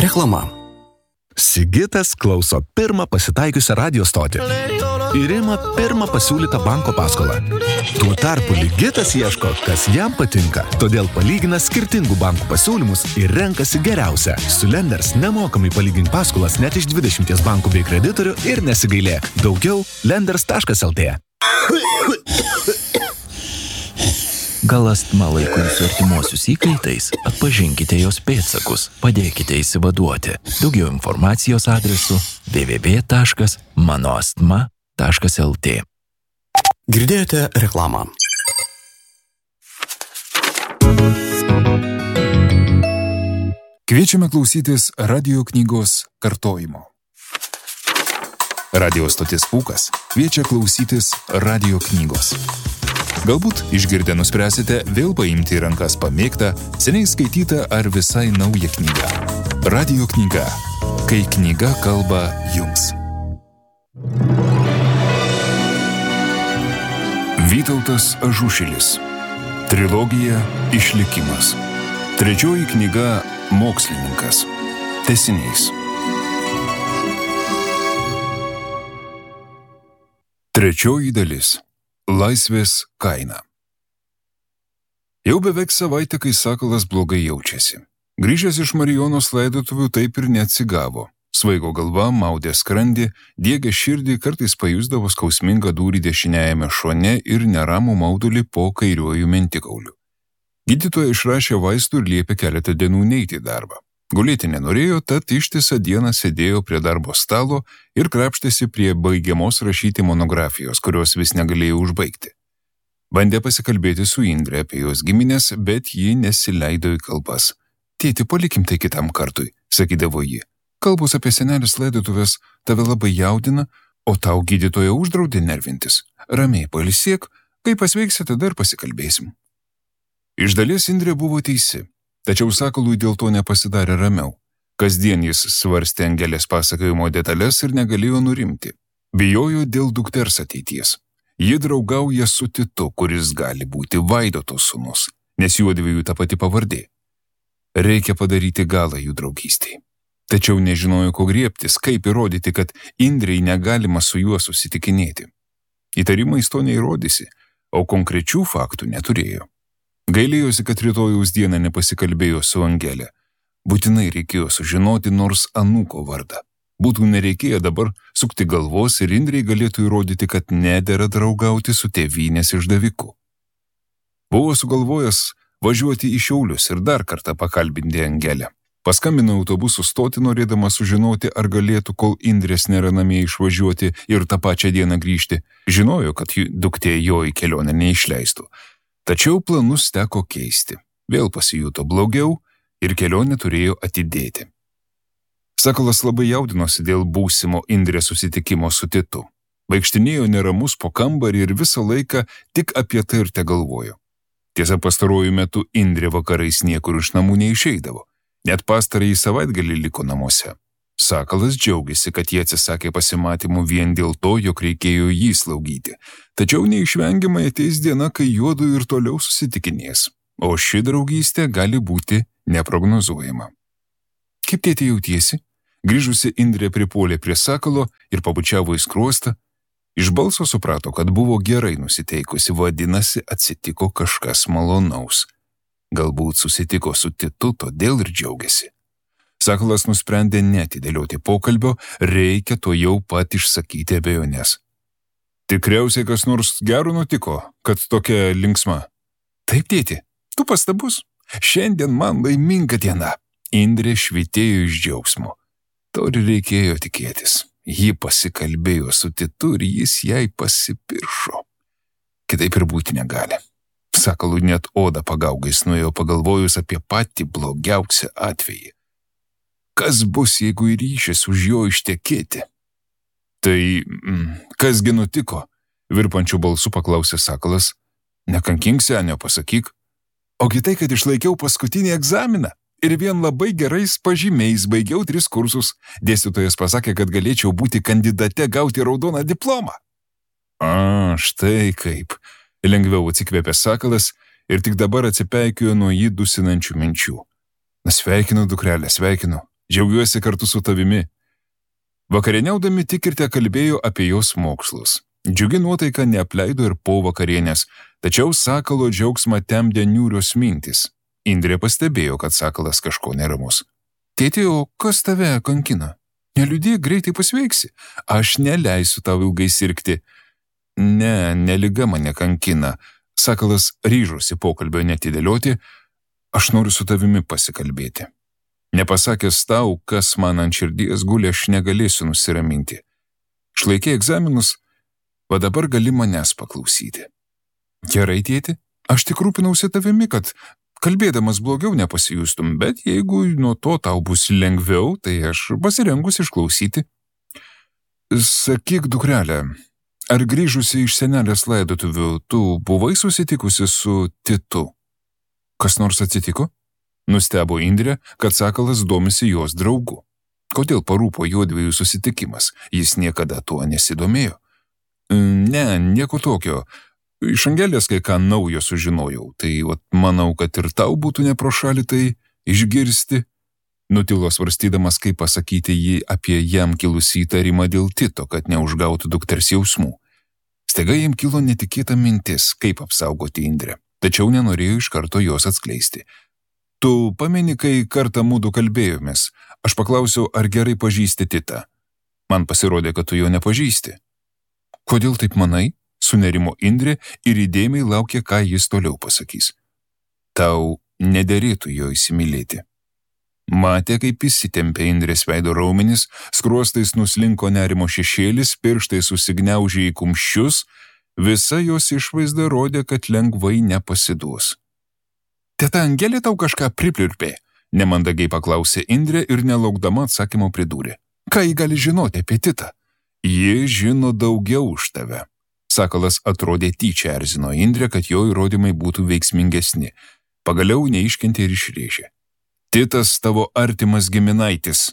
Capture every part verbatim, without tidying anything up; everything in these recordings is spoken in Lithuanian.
Reklama. Sigitas klauso pirmą pasitaikiusią radio stotį ir ima pirmą pasiūlytą banko paskolą. Tuo tarpu Ligitas ieško, kas jam patinka, todėl palygina skirtingų bankų pasiūlymus ir renkasi geriausią. Su Lenders nemokamai palygink paskolas net iš dvidešimties bankų bei kreditorių ir nesigailėk. Daugiau lenders taškas el tė. Gal astma laiko jūsų artimuosius įkaitais? Atpažinkite jos pėdsakus, padėkite įsivaduoti. Daugiau informacijos adresu w w w taškas mano astma taškas el tė. Girdėjote reklamą. Kviečiame klausytis radio knygos kartojimo. Radio stotis Pūkas kviečia klausytis radio knygos. Galbūt išgirdę nuspręsite vėl paimti į rankas pamėgtą, seniai skaitytą ar visai naują knygą. Radio knyga. Kai knyga kalba jums. Vytautas Ažušilis. Trilogija Išlikimas. Trečioji knyga Mokslininkas. Tęsinys. Trečioji dalis. Laisvės kaina. Jau beveik savaitę, kai Sakalas blogai jaučiasi. Grįžęs iš Marijonos laidotuvių taip ir neatsigavo. Svaigo galva, maudė skrandį, diegė širdį, kartais pajusdavo skausmingą dūrį dešiniajame šone ir neramų maudulį po kairiuoju mentikauliu. Gydytoja išrašė vaistų ir liepė keletą dienų neiti į darbą. Gulėti nenorėjo, tad ištisą dieną sėdėjo prie darbo stalo ir krapštėsi prie baigiamos rašyti monografijos, kurios vis negalėjo užbaigti. Bandė pasikalbėti su Indre apie jos giminės, bet ji nesileido į kalbas. Tėti, palikim tai kitam kartui, sakydavo ji. Kalbos apie senelės laidotuvės tave labai jaudina, o tau gydytoja uždraudė nervintis. Ramiai pailsėk, kai pasveiksi, tada ir pasikalbėsim. Iš dalies Indrė buvo teisi. Tačiau Sakalui dėl to nepasidarė ramiau. Kasdien jis svarstė Angelės pasakojimo detalės ir negalėjo nurimti. Bijojo dėl dukters ateities. Ji draugauja su Titu, kuris gali būti Vaidoto sūnus, nes juodviejų ta pati pavardė. Reikia padaryti galą jų draugystei. Tačiau nežinojo, ko griebtis, kaip įrodyti, kad Indrei negalima su juo susitikinėti. Įtarimais to neįrodysi, o konkrečių faktų neturėjo. Gailėjosi, kad rytojaus dieną nepasikalbėjo su Angelė. Būtinai reikėjo sužinoti nors anūko vardą. Būtų nereikėję dabar sukti galvos ir Indrei galėtų įrodyti, kad nedera draugauti su tėvynės išdaviku. Buvo sugalvojęs važiuoti į Šiaulius ir dar kartą pakalbinti Angelę. Paskambino autobusų stoti, norėdama sužinoti, ar galėtų, kol Indrės nėra namie, išvažiuoti ir tą pačią dieną grįžti. Žinojo, kad duktė jo į kelionę neišleistų. Tačiau planus teko keisti. Vėl pasijuto blogiau ir kelionę turėjo atidėti. Sakalas labai jaudinosi dėl būsimo Indrės susitikimo su Titu. Vaikštinėjo neramus po kambarį ir visą laiką tik apie tai ir tegalvojo. Tiesa, pastaruoju metu Indrė vakarais niekur iš namų neišeidavo. Net pastarąjį savaitgalį liko namuose. Sakalas džiaugiasi, kad jie atsisakė pasimatymų vien dėl to, jog reikėjo jį slaugyti. Tačiau neišvengiamai ateis diena, kai juodu ir toliau susitikinės, o ši draugystė gali būti neprognozuojama. Kaip tėtė jautiesi? Grįžusi Indrė pripuolė prie Sakalo ir pabučiavo į skruostą. Iš balso suprato, kad buvo gerai nusiteikusi, vadinasi, atsitiko kažkas malonaus. Galbūt susitiko su Titu, todėl ir džiaugiasi. Sakalas nusprendė neatidėlioti pokalbio, reikia to jau pat išsakyti abejonės. Tikriausiai kas nors gero nutiko, kad tokia linksma. Taip, tėti, tu pastabus. Šiandien man laiminga diena. Indrė švytėjo iš džiaugsmo. To ir reikėjo tikėtis. Ji pasikalbėjo su Titu ir jis jai pasipiršo. Kitaip ir būti negali. Sakalui net oda pagaugais nuėjo pagalvojus apie patį blogiausią atvejį. Kas bus, jeigu ryšis už jo ištekėti? Tai mm, kasgi nutiko? Virpančių balsų paklausė Sakalas. Nekankink, senio, pasakyk. Ogi tai, kad išlaikiau paskutinį egzaminą ir vien labai gerais pažymiais baigiau tris kursus. Dėstytojas pasakė, kad galėčiau būti kandidate gauti raudoną diplomą. A, štai kaip. Lengviau atsikvėpė Sakalas ir tik dabar atsipeikėjo nuo jį dusinančių minčių. Sveikinu, dukrelė, sveikinu. Džiaugiuosi kartu su tavimi. Vakarieniaudami tik ir te kalbėjo apie jos mokslus. Džiugi nuotaika neapleido ir po vakarienės, tačiau Sakalo džiaugsmą temdė niūrios mintys. Indrė pastebėjo, kad Sakalas kažko neramus. Tėti, o kas tave kankina? Neliūdėk, greitai pasveiksi. Aš neleisiu tau ilgai sirgti. Ne, neliga mane kankina. Sakalas ryžosi pokalbio netidėlioti. Aš noriu su tavimi pasikalbėti. Nepasakęs tau, kas man ant širdies guli, aš negalėsiu nusiraminti. Išlaikė egzaminus, va dabar gali manęs paklausyti. Gerai, tėti, aš tik rūpinausi tavimi, kad kalbėdamas blogiau nepasijustum, bet jeigu nuo to tau bus lengviau, tai aš pasirengus išklausyti. Sakyk, dukrelė, ar grįžusi iš senelės laidotuvių, tu buvai susitikusi su Titu? Kas nors atsitiko? Nustebo Indrė, kad Sakalas domisi jos draugu. Kodėl parūpo juodviejų susitikimas? Jis niekada tuo nesidomėjo. Ne, nieko tokio. Iš Angelės kai ką naujo sužinojau, tai vat, manau, kad ir tau būtų nepro šalį tai išgirsti. Nutilo svarstydamas, kaip pasakyti jį apie jam kilusį įtarimą dėl Tito, kad neužgautų dukters jausmų. Staiga jam kilo netikėta mintis, kaip apsaugoti Indrę, tačiau nenorėjo iš karto jos atskleisti. Tu pameni, kai kartą mūdu kalbėjomės, aš paklausiau, ar gerai pažįsti Titą. Man pasirodė, kad tu jo nepažįsti. Kodėl taip manai? Sunerimo Indrė ir įdėmiai laukė, ką jis toliau pasakys. Tau nederėtų jo įsimylėti. Matė, kaip įsitempė Indrės veido raumenis, skruostais nuslinko nerimo šešėlis, pirštai susigniaužė į kumščius, visa jos išvaizda rodė, kad lengvai nepasiduos. Teta Angelė tau kažką priplirpė, nemandagiai paklausė Indrė ir nelaukdama atsakymo pridūrė. Ką ji gali žinoti apie Titą? Ji žino daugiau už tave. Sakalas atrodė tyčia erzino Indrę, kad jo įrodymai būtų veiksmingesni. Pagaliau neiškentė ir išrėžė. Titas tavo artimas giminaitis.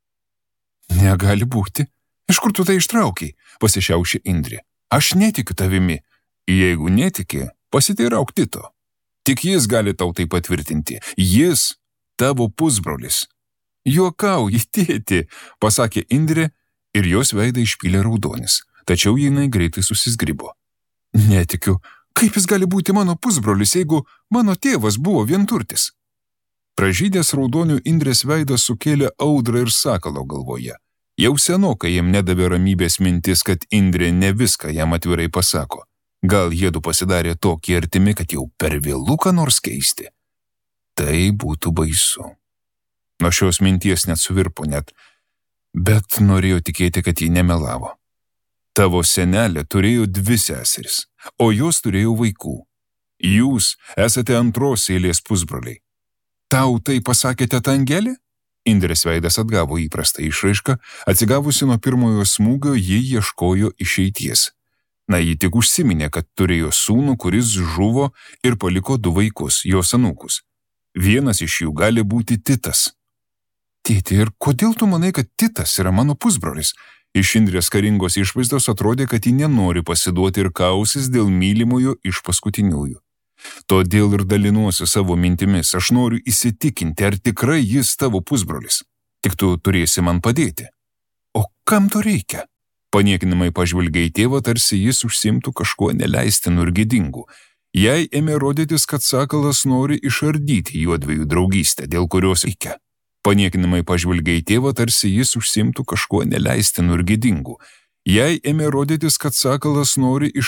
Negali būti. Iš kur tu tai ištraukiai? Pasišiaušė Indrė. Aš netikiu tavimi. Jeigu netiki, pasiteirauk Tito. Tik jis gali tau tai patvirtinti. Jis tavo pusbrolis. Juokauji, tėti, pasakė Indrė ir jos veidą išpylė raudonis. Tačiau jinai greitai susizgribo. Netikiu, kaip jis gali būti mano pusbrolis, jeigu mano tėvas buvo vienturtis? Pražydęs raudonių Indrės veidas sukėlė audrą ir Sakalo galvoje. Jau senokai jam nedavė ramybės mintis, kad Indrė ne viską jam atvirai pasako. Gal jiedu pasidarė tokie artimi, kad jau per vėlu ką nors keisti. Tai būtų baisu. Nuo šios minties net suvirpo net, bet norėjo tikėti, kad ji nemelavo. Tavo senelė turėjo dvi seseris, o jos turėjo vaikų. Jūs esate antros eilės pusbroliai. Tau tai pasakė teta Angelė? Indrės veidas atgavo įprastą išraišką, atsigavusi nuo pirmojo smūgio, ji ieškojo išeities. Na, ji tik užsiminė, kad turėjo sūnų, kuris žuvo ir paliko du vaikus, jos anūkus. Vienas iš jų gali būti Titas. Tėti, ir kodėl tu manai, kad Titas yra mano pusbrolis? Iš Indrės karingos išvaizdos atrodė, kad ji nenori pasiduoti ir kausis dėl mylimojo iš paskutiniųjų. Todėl ir dalinuosi savo mintimis, aš noriu įsitikinti, ar tikrai jis tavo pusbrolis. Tik tu turėsi man padėti. O kam to reikia? Paniekinamai pažvelgė į tėvą, tarsi jis užsimtų kažkuo neleistinu ir gėdingu. Jai ėmė rodytis, kad Sakalas nori išardyti juodviejų draugystę, dėl kurios reikia. Paniekinamai pažvelgė į tėvą, tarsi jis užsimtų kažkuo neleistinu ir gėdingu. Jai ėmė rodytis, kad Sakalas nori iš